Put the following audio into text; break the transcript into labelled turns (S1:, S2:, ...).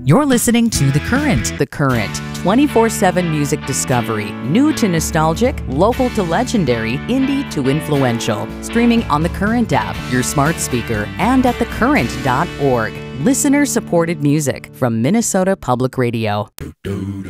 S1: You're listening to The Current.
S2: The Current, 24/7 music discovery, new to nostalgic, local to legendary, indie to influential. Streaming on The Current app, your smart speaker, and at thecurrent.org. Listener-supported music from Minnesota Public Radio.